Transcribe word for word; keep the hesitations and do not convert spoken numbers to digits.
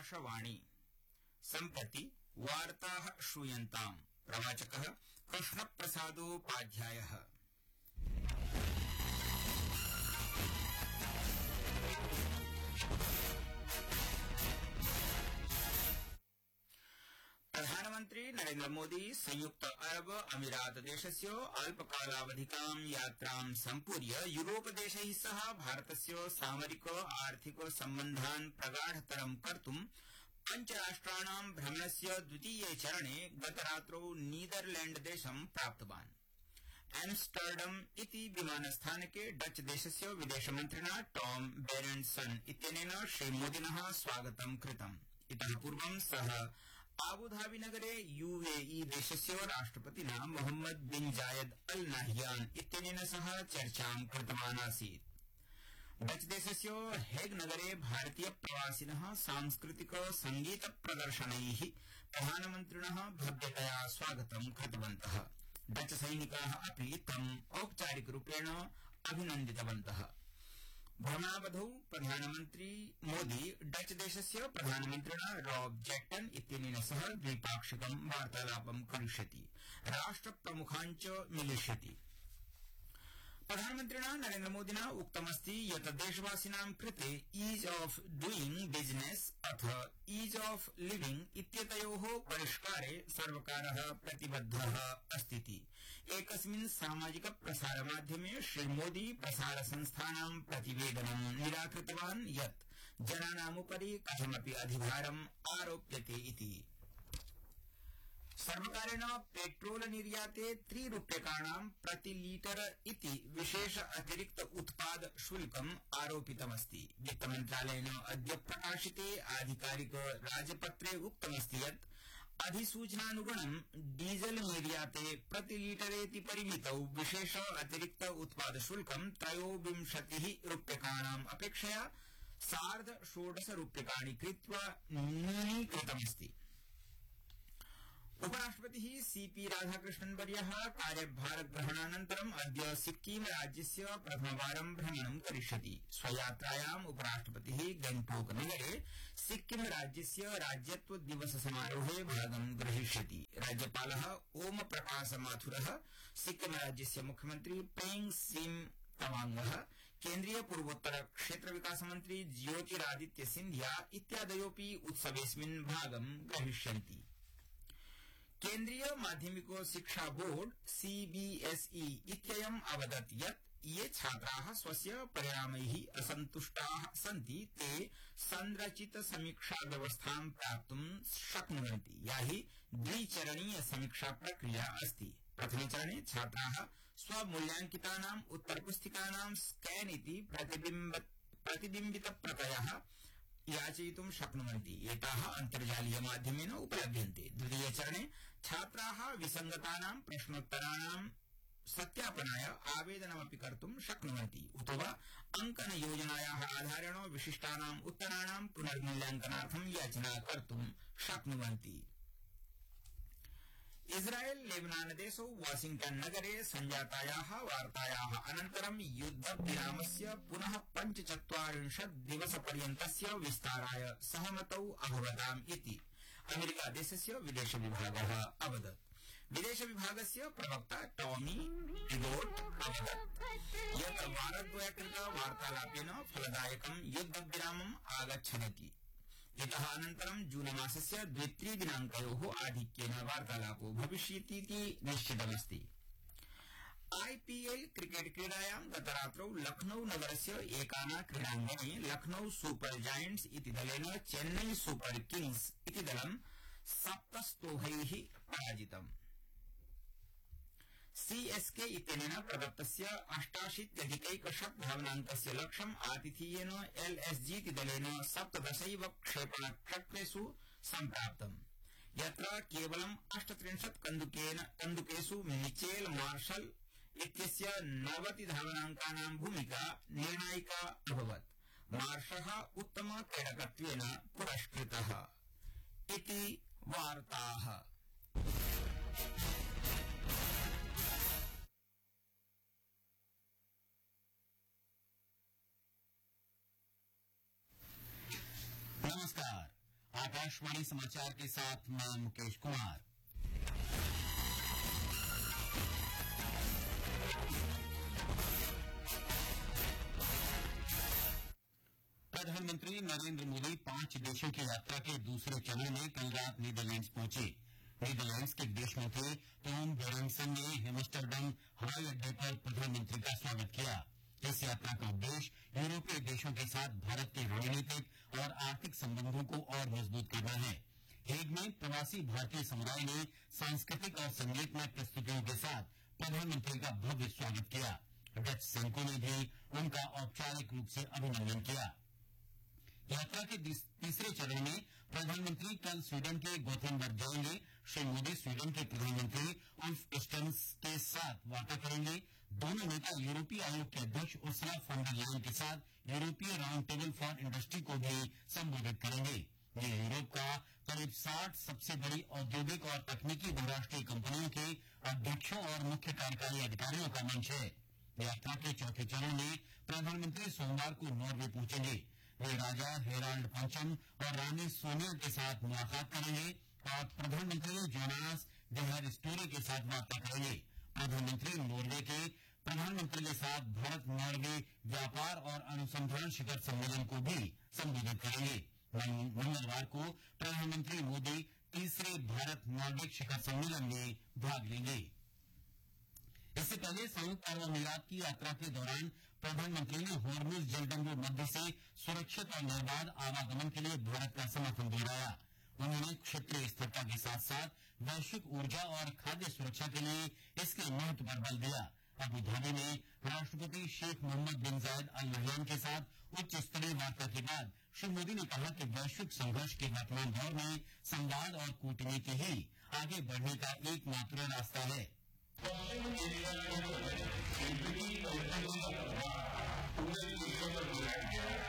आकाशवाणी सम्प्रति वार्ताः श्रूयन्ताम्। प्रवाचकः कृष्णप्रसादोपाध्यायः। प्रधानमन्त्री नरेन्द्र मोदी संयुक्त अरब अमीरात देशस्य अल्पकालावधिकां यात्रां सम्पूर्य यूरोपदेशैः सह भारतस्य सामरिक आर्थिक सम्बन्धान् प्रगाढतरं कर्तुं पञ्चराष्ट्राणां भ्रमणस्य द्वितीये चरणे गतरात्रौ नीदरलैण्डदेशं प्राप्तवान्। एम्स्टर्डम इति विमानस्थानके डच देशस्य विदेशमन्त्रिणा टॉम बेरेंटसन इत्यनेन श्रीमोदिनः स्वागतं कृतम्। इतः पूर्वं सः आबुधाबी नगरे यूएई देशस्य राष्ट्रपतिना मोहम्मद बिन जायद अल नाह्यान इत्यनेन सह चर्चां कृतवान् आसीत्। डच देशस्य हेग नगरे भारतीय प्रवासिनः सांस्कृतिक संगीत प्रदर्शनैः प्रधानमन्त्रिणः भव्यतया स्वागतं कृतवन्तः। डच सैनिकाः अपि तम् औपचारिकरूपेण अभिनन्दितवन्तः। भ्रमणावधौ प्रधानमन्त्री मोदी डच देशस्य प्रधानमन्त्रिणा रॉब जेक्टन इत्यनेन सह द्विपाक्षिकं वार्तालापं करिष्यति, राष्ट्रप्रमुखान् च मिलिष्यति। प्रधानमन्त्रिणा नरेन्द्र मोदिना उक्तमस्ति यत् देशवासिनां कृते ईज ऑफ डूइंग बिजनेस अथ ईज ऑफ लिविंग इत्यतयोः परिष्कारे सर्वकारः प्रतिबद्धः अस्ति। एकस्मिन् सामाजिक प्रसारमाध्यमे श्रीमोदी प्रसारसंस्थानां प्रतिवेदनं निराकृतवान् यत् जनानामुपरि कथमपि अधिभारम् आरोप्यते इति। सर्वकारेण पेट्रोल निर्याते त्रिरूप्यकाणां प्रति लीटर इति विशेष अतिरिक्त उत्पाद शुल्कम् आरोपितमस्ति। वित्तमन्त्रालयेन अद्य प्रकाशिते आधिकारिक राजपत्रे उक्तमस्ति यत् अधिसूचनानुगुणं डीजल निर्याते प्रति लीटरेति परिमितौ विशेष अतिरिक्त उत्पाद शुल्कं त्रयोविंशतिः रूप्यकाणाम् अपेक्षया सार्ध षोडश रूप्यकाणि कृत्वा न्यूनीकृतमस्ति। उपराष्ट्रपतिः सीपी राधाकृष्णन् वर्यः कार्यभारग्रहणानन्तरम् अद्य सिक्किम राज्यस्य प्रथमवारं भ्रमणं करिष्यति। स्वयात्रायाम् उपराष्ट्रपतिः गंगटोक नगरे सिक्किम राज्यस्य राज्यत्व दिवस समारोहे भागं ग्रहीष्यति। राज्यपालः ओम प्रकाश माथुरः, सिक्किम राज्यस्य मुख्यमन्त्री प्रेम सिंह तवांगः, केन्द्रीय पूर्वोत्तर क्षेत्र विकास मन्त्री ज्योतिरादित्य सिंधिया इत्यादयोऽपि उत्सवेऽस्मिन् भागं ग्रहीष्यन्ति। केन्द्रीय माध्यमिक शिक्षा बोर्ड सीबीएसई इत्ययम् अवदत् यत् ये छात्राः स्वस्य परिणामैः असन्तुष्टाः सन्ति ते संरचित समीक्षा व्यवस्थां प्राप्तुं शक्नुवन्ति, या हि द्विचरणीय समीक्षा प्रक्रिया अस्ति। प्रथमे चरणे छात्राः स्वमूल्यांकितानाम् उत्तरपुस्तिकानां स्कैन इति प्रतिबिम्ब प्रतिबिम्बितप्रतयः याचयितुं शक्नुवन्ति। एताः अन्तर्जालीय माध्यमेन उपलभ्यन्ते। द्वितीय चरणे छात्राः विसङ्गतानां प्रश्नोत्तराणां सत्यापनाय आवेदनमपि कर्तुं शक्नुवन्ति, अथवा अङ्कन योजनायाः आधारेण विशिष्टानाम् उत्तराणां पुनर्मूल्यांकनार्थं याचना कर्तुं शक्नुवन्ति। इस्राएल लेबनानदेशौ वाशिंगटन नगरे संजातायाः वार्तायाः अनन्तरं युद्धविरामस्य पुनः पञ्चचत्वारिंशत् दिवसपर्यन्तस्य विस्ताराय सहमतौ अभवताम् इति अमेरिकादेशस्य विदेश विभागः अवदत्। विदेश विभागस्य प्रवक्ता टॉमी पिगोट अवदत् यत् वारद्वयकृत वार्तालापेन फलदायकं युद्धविरामम् आगच्छति। इतः अनन्तरं जूनमासस्य द्वित्रिदिनाङ्कयोः आधिक्येन वार्तालापो भविष्यतीति निश्चितमस्ति। आईपीएल क्रिकेट क्रीडायां गतरात्रौ लखनऊ नगरस्य एकाना क्रीडाङ्गणे लखनऊ सुपर जायंट्स इति दलेन चेन्नई सुपर किंग्स इति दलं सप्तस्तोभैः पराजितम्। सीएसके इत्यनेन प्रदत्तस्य अष्टाशीत्यधिकैकशत धावनाङ्कस्य लक्ष्यम् आतिथेयेन एलएसजी इति दलेन सप्तदशैव क्षेपणचक्रेषु सम्प्राप्तम्, यत्र केवलम् अष्टत्रिंशत् कन्दुकेन कन्दुकेषु मिचेल मार्शल इत्यस्य नवति धावनाङ्कानां भूमिका निर्णायिका अभवत्। मार्शः उत्तम क्रीडकत्वेन पुरस्कृतः इति वार्ताः। आकाशवाणी समाचार के साथ मैं मुकेश कुमार। प्रधानमंत्री नरेंद्र मोदी पांच देशों की यात्रा के दूसरे चरण में कल रात नीदरलैंड्स पहुंचे। नीदरलैंड्स के विदेश मंत्री टॉम बेरेंसन ने हेमस्टरडम हवाई अड्डे पर प्रधानमंत्री का स्वागत किया। इस यात्रा का उद्देश्य यूरोपीय देशों के साथ भारत के रणनीतिक और आर्थिक संबंधों को और मजबूत करना है। हेग में प्रवासी भारतीय समुदाय ने सांस्कृतिक और संगीतमय प्रस्तुतियों के साथ प्रधानमंत्री का भव्य स्वागत किया। डच सैनिकों ने भी उनका औपचारिक रूप से अभिनंदन किया। यात्रा के तीसरे चरण में प्रधानमंत्री कल स्वीडन के गोथेनबर्ग जाएंगे। श्री मोदी स्वीडन के प्रधानमंत्री उल्फ क्रिस्टर्सन के साथ वार्ता करेंगे। दोनों नेता यूरोपीय आयोग के अध्यक्ष उर्सुला फॉन डर लायन के साथ यूरोपीय राउंड टेबल फॉर इंडस्ट्री को भी संबोधित करेंगे। ये यूरोप का करीब साठ सबसे बड़ी औद्योगिक और तकनीकी बहुराष्ट्रीय कंपनियों के अध्यक्षों और मुख्य कार्यकारी अधिकारियों का मंच है। यात्रा के चौथे चरण में प्रधानमंत्री सोमवार को नॉर्वे पहुंचेंगे। वे राजा हेराल्ड पंचम और रानी सोनिया के साथ मुलाकात करेंगे और प्रधानमंत्री जोनास डेहर स्टोरी के साथ वार्ता करेंगे। प्रधानमंत्री नॉर्वे के प्रधानमंत्री के साथ भारत नॉर्वे व्यापार और अनुसंधान शिखर सम्मेलन को भी संबोधित करेंगे। मंगलवार को प्रधानमंत्री मोदी तीसरे भारत नॉर्डिक शिखर सम्मेलन में भाग लेंगे। इससे पहले संयुक्त अरब अमीरात की यात्रा के दौरान प्रधानमंत्री ने हॉर्मुज जलडंगू मध्य से सुरक्षित और निर्बाध आवागमन के लिए भारत का समर्थन दोहराया। उन्होंने क्षेत्रीय स्थिरता के साथ साथ वैश्विक ऊर्जा और खाद्य सुरक्षा के लिए इसके महत्व पर बल दिया। अबू धाबी में राष्ट्रपति शेख मोहम्मद बिन जायद अल नहयान के साथ उच्च स्तरीय वार्ता के बाद श्री मोदी ने कहा कि वैश्विक संघर्ष के वर्तमान दौर में संवाद और कूटनीति ही आगे बढ़ने का एकमात्र रास्ता है।